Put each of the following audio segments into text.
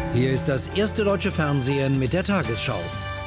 Hier ist das erste deutsche Fernsehen mit der Tagesschau.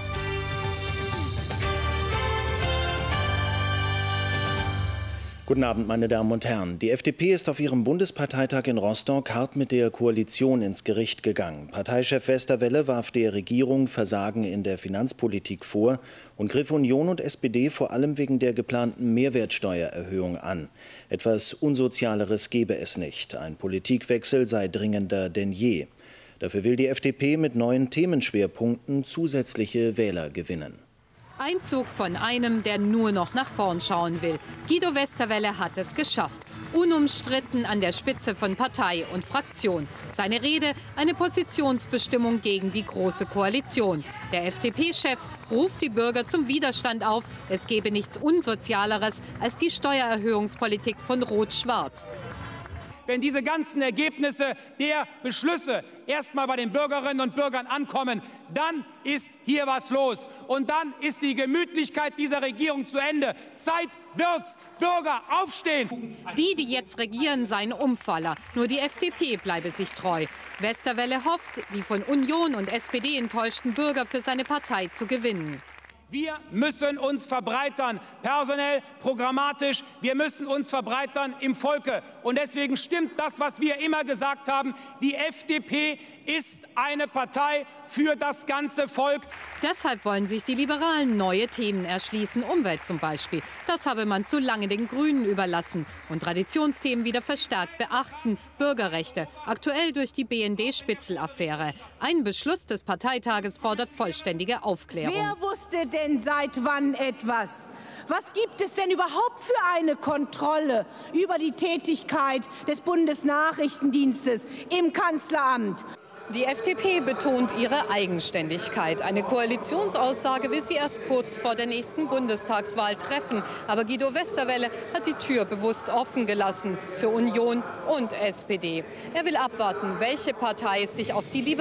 Guten Abend, meine Damen und Herren. Die FDP ist auf ihrem Bundesparteitag in Rostock hart mit der Koalition ins Gericht gegangen. Parteichef Westerwelle warf der Regierung Versagen in der Finanzpolitik vor und griff Union und SPD vor allem wegen der geplanten Mehrwertsteuererhöhung an. Etwas Unsozialeres gebe es nicht. Ein Politikwechsel sei dringender denn je. Dafür will die FDP mit neuen Themenschwerpunkten zusätzliche Wähler gewinnen. Einzug von einem, der nur noch nach vorn schauen will. Guido Westerwelle hat es geschafft. Unumstritten an der Spitze von Partei und Fraktion. Seine Rede, eine Positionsbestimmung gegen die Große Koalition. Der FDP-Chef ruft die Bürger zum Widerstand auf. Es gebe nichts Unsozialeres als die Steuererhöhungspolitik von Rot-Schwarz. Wenn diese ganzen Ergebnisse der Beschlüsse erstmal bei den Bürgerinnen und Bürgern ankommen, dann ist hier was los. Und dann ist die Gemütlichkeit dieser Regierung zu Ende. Zeit wird's. Bürger, aufstehen! Die jetzt regieren, seien Umfaller. Nur die FDP bleibe sich treu. Westerwelle hofft, die von Union und SPD enttäuschten Bürger für seine Partei zu gewinnen. Wir müssen uns verbreitern, personell, programmatisch. Wir müssen uns verbreitern im Volke. Und deswegen stimmt das, was wir immer gesagt haben. Die FDP ist eine Partei für das ganze Volk. Deshalb wollen sich die Liberalen neue Themen erschließen, Umwelt zum Beispiel. Das habe man zu lange den Grünen überlassen. Und Traditionsthemen wieder verstärkt beachten, Bürgerrechte, aktuell durch die BND-Spitzel-Affäre. Ein Beschluss des Parteitages fordert vollständige Aufklärung. Wer wusste denn seit wann etwas? Was gibt es denn überhaupt für eine Kontrolle über die Tätigkeit des Bundesnachrichtendienstes im Kanzleramt? Die FDP betont ihre Eigenständigkeit. Eine Koalitionsaussage will sie erst kurz vor der nächsten Bundestagswahl treffen. Aber Guido Westerwelle hat die Tür bewusst offen gelassen für Union und SPD. Er will abwarten, welche Partei es sich auf die